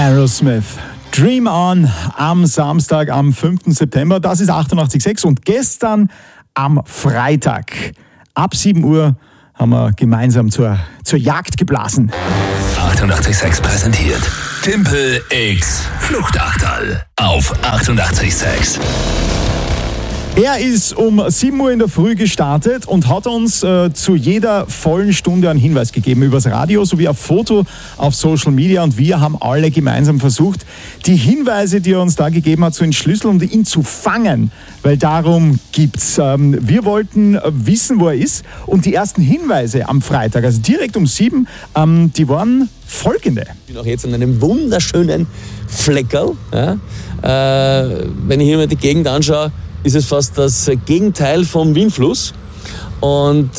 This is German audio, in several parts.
Aerosmith. Dream On am Samstag, am 5. September. Das ist 88.6 und gestern am Freitag ab 7 Uhr haben wir gemeinsam zur Jagd geblasen. 88.6 präsentiert Tempel X Fluchtachtal auf 88.6. Er ist um 7 Uhr in der Früh gestartet und hat uns zu jeder vollen Stunde einen Hinweis gegeben übers Radio sowie ein Foto auf Social Media, und wir haben alle gemeinsam versucht, die Hinweise, die er uns da gegeben hat, zu entschlüsseln und ihn zu fangen, weil darum gibt's. Wir wollten wissen, wo er ist, und die ersten Hinweise am Freitag, also direkt um 7, die waren folgende. Ich bin auch jetzt an einem wunderschönen Fleckerl. Ja? Wenn ich hier mal die Gegend anschaue, ist es fast das Gegenteil vom Wienfluss. Und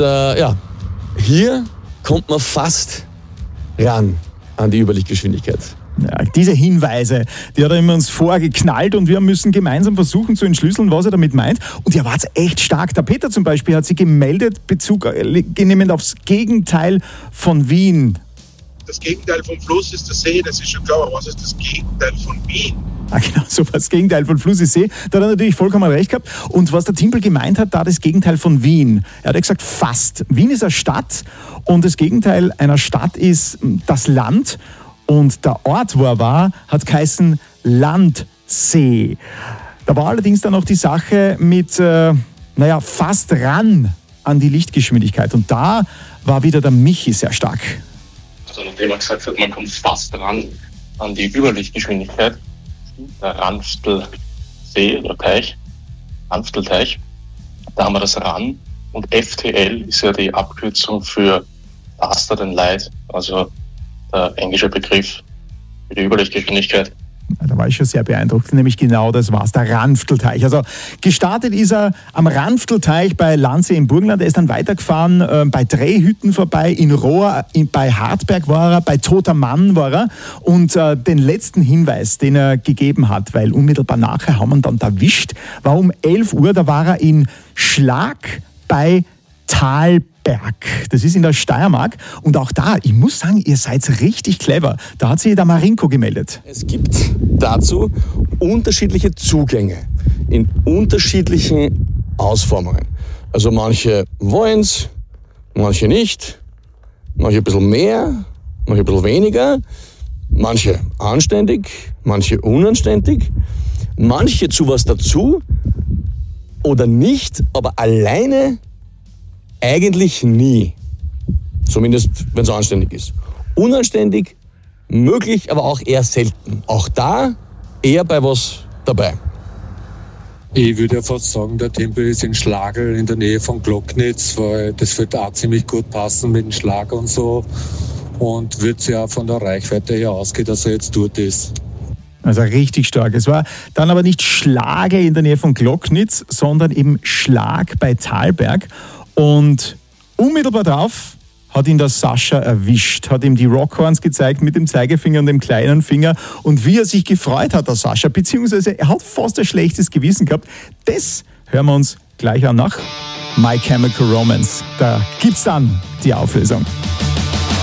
hier kommt man fast ran an die Überlichtgeschwindigkeit. Ja, diese Hinweise, die hat er uns vorgeknallt, und wir müssen gemeinsam versuchen zu entschlüsseln, was er damit meint. Und ihr wart echt stark. Der Peter zum Beispiel hat sich gemeldet, nehmend aufs Gegenteil von Wien. Das Gegenteil vom Fluss ist der See, das ist schon klar. Aber was ist das Gegenteil von Wien? Ah, genau, so das Gegenteil von Fluss ist See. Da hat er natürlich vollkommen recht gehabt. Und was der Timpel gemeint hat, da das Gegenteil von Wien. Er hat gesagt, fast. Wien ist eine Stadt, und das Gegenteil einer Stadt ist das Land. Und der Ort, wo er war, hat geheißen Landsee. Da war allerdings dann noch die Sache mit, fast ran an die Lichtgeschwindigkeit. Und da war wieder der Michi sehr stark. Also nachdem er gesagt hat, man kommt fast ran an die Überlichtgeschwindigkeit, der Ranftelsee oder Teich, Ranftelteich, da haben wir das RAN, und FTL ist ja die Abkürzung für Faster than Light, also der englische Begriff für die Überlichtgeschwindigkeit. Da war ich schon sehr beeindruckt, nämlich genau das war's, der Ranftelteich. Also gestartet ist er am Ranftelteich bei Landsee im Burgenland. Er ist dann weitergefahren bei Drehhütten vorbei, in Rohr, bei Hartberg war er, bei Toter Mann war er. Und den letzten Hinweis, den er gegeben hat, weil unmittelbar nachher haben wir ihn dann erwischt, war um 11 Uhr, da war er in Schlag bei Talberg. Das ist in der Steiermark, und auch da, ich muss sagen, ihr seid richtig clever. Da hat sich der Marinko gemeldet. Es gibt dazu unterschiedliche Zugänge in unterschiedlichen Ausformungen. Also manche wollen es, manche nicht, manche ein bisschen mehr, manche ein bisschen weniger, manche anständig, manche unanständig, manche zu was dazu oder nicht, aber alleine eigentlich nie. Zumindest, wenn es anständig ist. Unanständig, möglich, aber auch eher selten. Auch da eher bei was dabei. Ich würde ja fast sagen, der Tempel ist in Schlagl in der Nähe von Glocknitz, weil das wird auch ziemlich gut passen mit dem Schlag und so. Und wird sich auch von der Reichweite her ausgehen, dass er jetzt dort ist. Also richtig stark. Es war dann aber nicht Schlage in der Nähe von Glocknitz, sondern eben Schlag bei Talberg. Und unmittelbar drauf hat ihn der Sascha erwischt, hat ihm die Rockhorns gezeigt mit dem Zeigefinger und dem kleinen Finger, und wie er sich gefreut hat, der Sascha, beziehungsweise er hat fast ein schlechtes Gewissen gehabt. Das hören wir uns gleich an nach My Chemical Romance. Da gibt's dann die Auflösung.